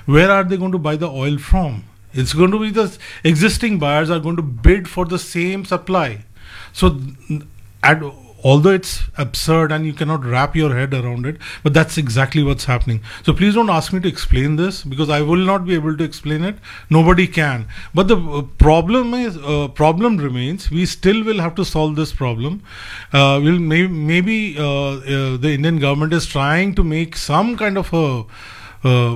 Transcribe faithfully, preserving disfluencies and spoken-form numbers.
where are they going to buy the oil from? It's going to be the existing buyers are going to bid for the same supply. So, at, although it's absurd and you cannot wrap your head around it, but that's exactly what's happening. So please don't ask me to explain this, because I will not be able to explain it. Nobody can. But the uh, problem is, uh, problem remains. We still will have to solve this problem. Uh, we'll may- maybe uh, uh, the Indian government is trying to make some kind of a uh,